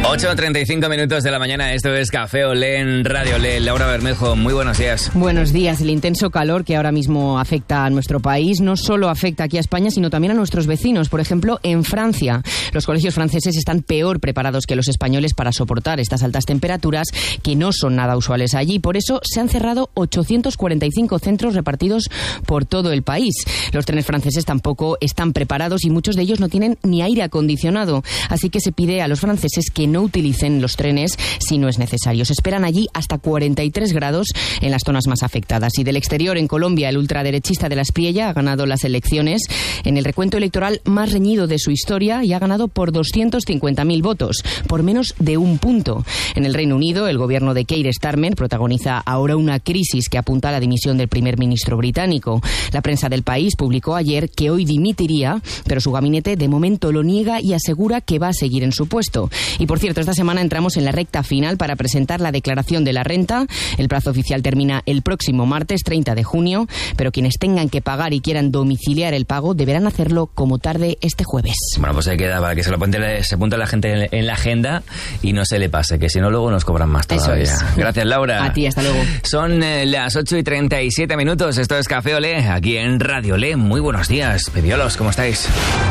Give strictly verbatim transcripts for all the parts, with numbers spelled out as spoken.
ocho treinta y cinco minutos de la mañana, esto es Café Olé en Radio Olé. Laura Bermejo, muy buenos días. Buenos días. El intenso calor que ahora mismo afecta a nuestro país no solo afecta aquí a España, sino también a nuestros vecinos. Por ejemplo, en Francia, los colegios franceses están peor preparados que los españoles para soportar estas altas temperaturas que no son nada usuales allí. Por eso se han cerrado ochocientos cuarenta y cinco centros repartidos por todo el país. Los trenes franceses tampoco están preparados y muchos de ellos no tienen ni aire acondicionado. Así que se pide a los franceses que no utilicen los trenes si no es necesario. Se esperan allí hasta cuarenta y tres grados en las zonas más afectadas. Y del exterior, en Colombia, el ultraderechista de la Espriella ha ganado las elecciones en el recuento electoral más reñido de su historia y ha ganado por doscientos cincuenta mil votos, por menos de un punto. En el Reino Unido, el gobierno de Keir Starmer protagoniza ahora una crisis que apunta a la dimisión del primer ministro británico. La prensa del país publicó ayer que hoy dimitiría, pero su gabinete de momento lo niega y asegura que va a seguir en su puesto. Y por cierto, esta semana entramos en la recta final para presentar la declaración de la renta. El plazo oficial termina el próximo martes treinta de junio, pero quienes tengan que pagar y quieran domiciliar el pago deberán hacerlo como tarde este jueves. Bueno, pues ahí queda para que se lo apunte, se apunte la gente en la agenda y no se le pase, que si no luego nos cobran más todavía. Eso es. Gracias, Laura. A ti, hasta luego. Son eh, las ocho y treinta y siete minutos. Esto es Café Olé, aquí en Radio Olé. Muy buenos días, pebiolos, ¿cómo estáis?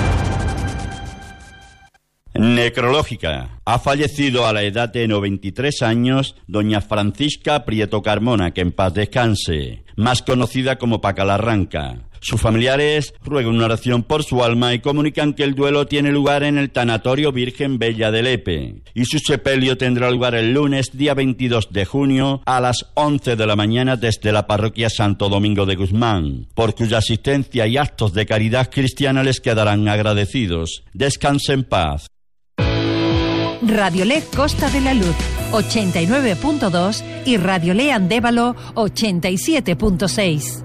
Necrológica. Ha fallecido a la edad de noventa y tres años doña Francisca Prieto Carmona, que en paz descanse, más conocida como Paca la Arranca. Sus familiares ruegan una oración por su alma y comunican que el duelo tiene lugar en el Tanatorio Virgen Bella de Lepe y su sepelio tendrá lugar el lunes día veintidós de junio a las once de la mañana desde la parroquia Santo Domingo de Guzmán, por cuya asistencia y actos de caridad cristiana les quedarán agradecidos. Descanse en paz. Radiolé Costa de la Luz ochenta y nueve punto dos y Radiolé Andévalo ochenta y siete punto seis.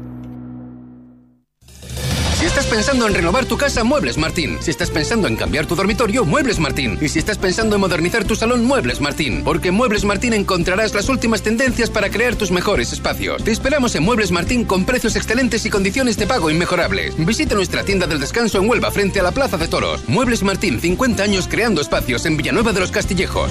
Si estás pensando en renovar tu casa, Muebles Martín. Si estás pensando en cambiar tu dormitorio, Muebles Martín. Y si estás pensando en modernizar tu salón, Muebles Martín. Porque en Muebles Martín encontrarás las últimas tendencias para crear tus mejores espacios. Te esperamos en Muebles Martín con precios excelentes y condiciones de pago inmejorables. Visita nuestra tienda del descanso en Huelva, frente a la Plaza de Toros. Muebles Martín, cincuenta años creando espacios en Villanueva de los Castillejos.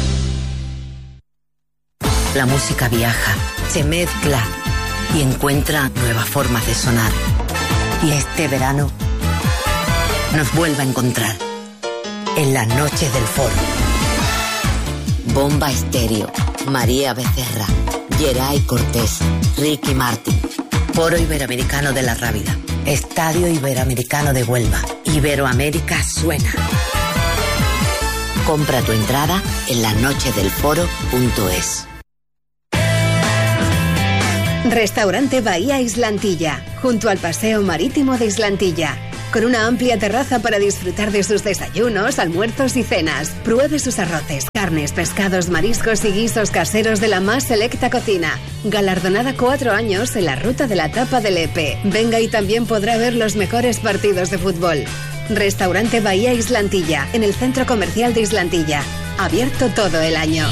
La música viaja, se mezcla y encuentra nuevas formas de sonar. Y este verano nos vuelve a encontrar en las noches del Foro. Bomba Estéreo, María Becerra, Geray Cortés, Ricky Martin, Foro Iberoamericano de la Rábida, Estadio Iberoamericano de Huelva, Iberoamérica suena. Compra tu entrada en las noches del foro punto es. Restaurante Bahía Islantilla, junto al Paseo Marítimo de Islantilla, con una amplia terraza para disfrutar de sus desayunos, almuerzos y cenas. Pruebe sus arroces, carnes, pescados, mariscos y guisos caseros de la más selecta cocina. Galardonada cuatro años en la ruta de la tapa de Lepe. Venga y también podrá ver los mejores partidos de fútbol. Restaurante Bahía Islantilla, en el Centro Comercial de Islantilla. Abierto todo el año.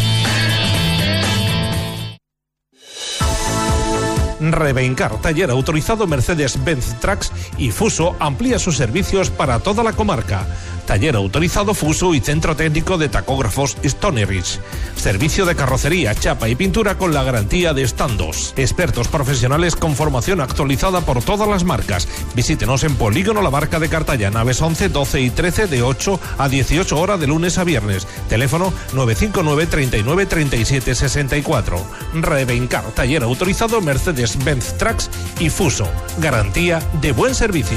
Revencar, taller autorizado Mercedes-Benz Trucks y Fuso amplía sus servicios para toda la comarca. Taller autorizado Fuso y Centro Técnico de Tacógrafos Stoneridge. Servicio de carrocería, chapa y pintura con la garantía de Standos. Expertos profesionales con formación actualizada por todas las marcas. Visítenos en Polígono La Barca de Cartaya, naves once, doce y trece de ocho a dieciocho horas de lunes a viernes. Teléfono nueve cinco nueve, treinta y nueve, treinta y siete, sesenta y cuatro. Revencar, taller autorizado Mercedes-Benz Trucks y Fuso. Garantía de buen servicio.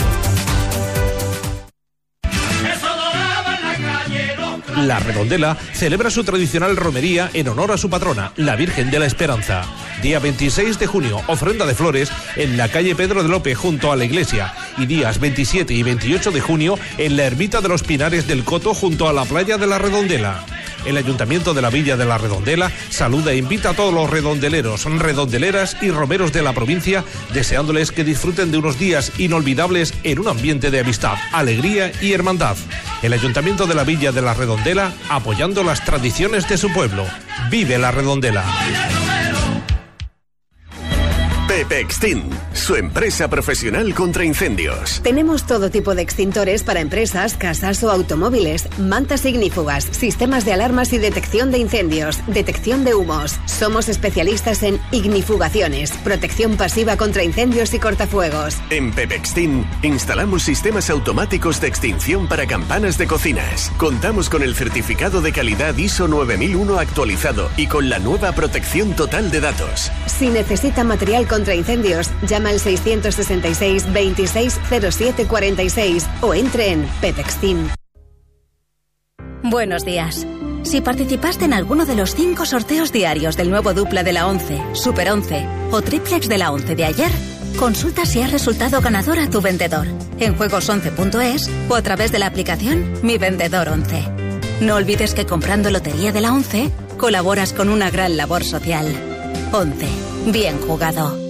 La Redondela celebra su tradicional romería en honor a su patrona, la Virgen de la Esperanza. Día veintiséis de junio, ofrenda de flores en la calle Pedro de Lope junto a la iglesia. Y días veintisiete y veintiocho de junio en la ermita de los Pinares del Coto junto a la playa de la Redondela. El Ayuntamiento de la Villa de la Redondela saluda e invita a todos los redondeleros, redondeleras y romeros de la provincia, deseándoles que disfruten de unos días inolvidables en un ambiente de amistad, alegría y hermandad. El Ayuntamiento de la Villa de la Redondela apoyando las tradiciones de su pueblo. ¡Vive la Redondela! Pepe Extint, su empresa profesional contra incendios. Tenemos todo tipo de extintores para empresas, casas o automóviles, mantas ignífugas, sistemas de alarmas y detección de incendios, detección de humos. Somos especialistas en ignifugaciones, protección pasiva contra incendios y cortafuegos. En Pepe Extint instalamos sistemas automáticos de extinción para campanas de cocinas. Contamos con el certificado de calidad I S O nueve mil uno actualizado y con la nueva protección total de datos. Si necesita material contra incendios, llama al seiscientos sesenta y seis veintiséis cero siete cuarenta y seis o entre en Pepextin. Buenos días. Si participaste en alguno de los cinco sorteos diarios del nuevo dupla de la once, Super once o triplex de la once de ayer, consulta si has resultado ganador a tu vendedor en juegos once punto es o a través de la aplicación Mi Vendedor once. No olvides que comprando Lotería de la once, colaboras con una gran labor social. once. Bien jugado.